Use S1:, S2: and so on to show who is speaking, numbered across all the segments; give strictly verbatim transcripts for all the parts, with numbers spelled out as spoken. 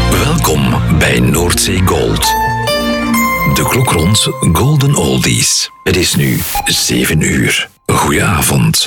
S1: Welkom bij Noordzee Gold. De klok rond Golden Oldies. Het is nu zeven uur. Goedenavond.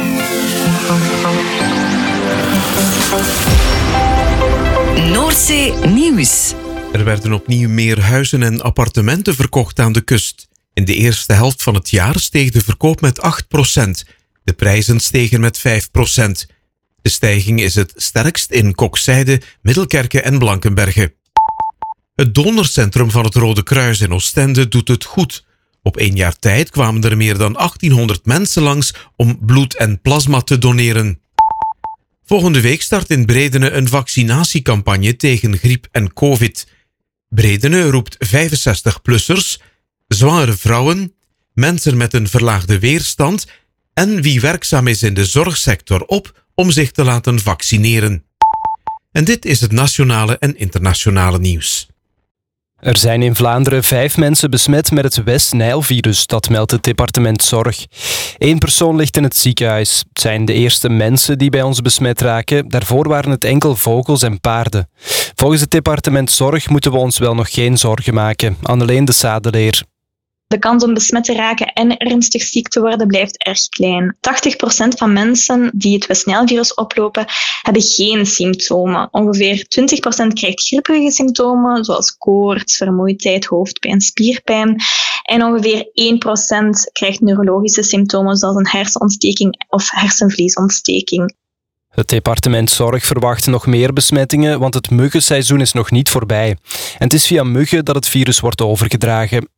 S2: Noordzee Nieuws.
S3: Er werden opnieuw meer huizen en appartementen verkocht aan de kust. In de eerste helft van het jaar steeg de verkoop met acht procent. De prijzen stegen met vijf procent. De stijging is het sterkst in Kokzijde, Middelkerke en Blankenberge. Het donorcentrum van het Rode Kruis in Oostende doet het goed. Op één jaar tijd kwamen er meer dan achttienhonderd mensen langs om bloed en plasma te doneren. Volgende week start in Bredene een vaccinatiecampagne tegen griep en covid. Bredene roept vijfenzestig-plussers, zwangere vrouwen, mensen met een verlaagde weerstand en wie werkzaam is in de zorgsector op om zich te laten vaccineren. En dit is het nationale en internationale nieuws.
S4: Er zijn in Vlaanderen vijf mensen besmet met het West-Nijl-virus, dat meldt het departement Zorg. Eén persoon ligt in het ziekenhuis. Het zijn de eerste mensen die bij ons besmet raken. Daarvoor waren het enkel vogels en paarden. Volgens het departement Zorg moeten we ons wel nog geen zorgen maken. Anneleen de Sadeleer.
S5: De kans om besmet te raken en ernstig ziek te worden blijft erg klein. tachtig procent van mensen die het West-Nijl-virus oplopen, hebben geen symptomen. Ongeveer twintig procent krijgt grieperige symptomen, zoals koorts, vermoeidheid, hoofdpijn, spierpijn. En ongeveer één procent krijgt neurologische symptomen, zoals een hersenontsteking of hersenvliesontsteking.
S4: Het departement Zorg verwacht nog meer besmettingen, want het muggenseizoen is nog niet voorbij. En het is via muggen dat het virus wordt overgedragen.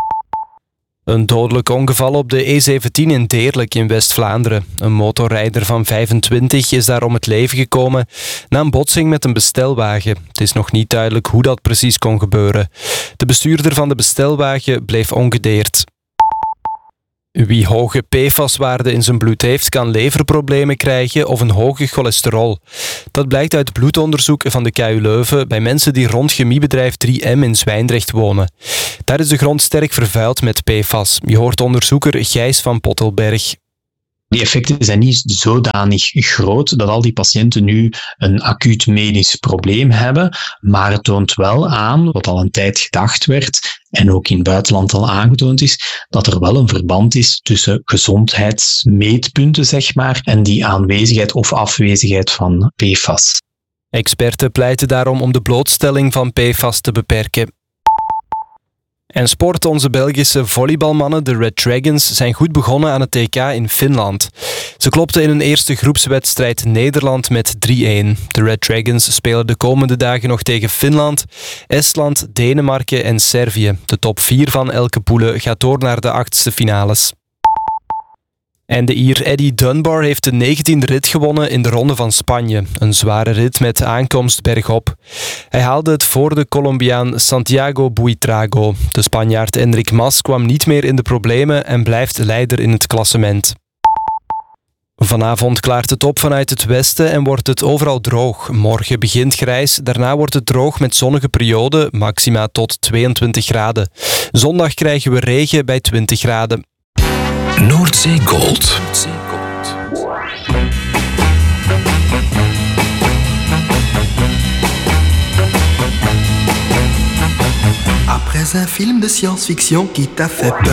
S4: Een dodelijk ongeval op de E zeventien in Deerlijk in West-Vlaanderen. Een motorrijder van vijfentwintig is daar om het leven gekomen na een botsing met een bestelwagen. Het is nog niet duidelijk hoe dat precies kon gebeuren. De bestuurder van de bestelwagen bleef ongedeerd. Wie hoge P F A S-waarden in zijn bloed heeft, kan leverproblemen krijgen of een hoge cholesterol. Dat blijkt uit bloedonderzoek van de K U Leuven bij mensen die rond chemiebedrijf drie M in Zwijndrecht wonen. Daar is de grond sterk vervuild met P F A S. Je hoort onderzoeker Gijs van Pottelberg.
S6: Die effecten zijn niet zodanig groot dat al die patiënten nu een acuut medisch probleem hebben, maar het toont wel aan, wat al een tijd gedacht werd en ook in het buitenland al aangetoond is, dat er wel een verband is tussen gezondheidsmeetpunten, zeg maar, en die aanwezigheid of afwezigheid van P F A S.
S4: Experten pleiten daarom om de blootstelling van P F A S te beperken. En sport, onze Belgische volleybalmannen, de Red Dragons, zijn goed begonnen aan het T K in Finland. Ze klopten in een eerste groepswedstrijd Nederland met drie-een. De Red Dragons spelen de komende dagen nog tegen Finland, Estland, Denemarken en Servië. De top vier van elke poele gaat door naar de achtste finales. En de Ier Eddie Dunbar heeft de negentiende rit gewonnen in de Ronde van Spanje. Een zware rit met aankomst bergop. Hij haalde het voor de Colombiaan Santiago Buitrago. De Spanjaard Enric Mas kwam niet meer in de problemen en blijft leider in het klassement. Vanavond klaart het op vanuit het westen en wordt het overal droog. Morgen begint grijs, daarna wordt het droog met zonnige perioden, maxima tot tweeëntwintig graden. Zondag krijgen we regen bij twintig graden.
S1: Noordzee Gold.
S7: Après un film de science-fiction qui t'a fait peur.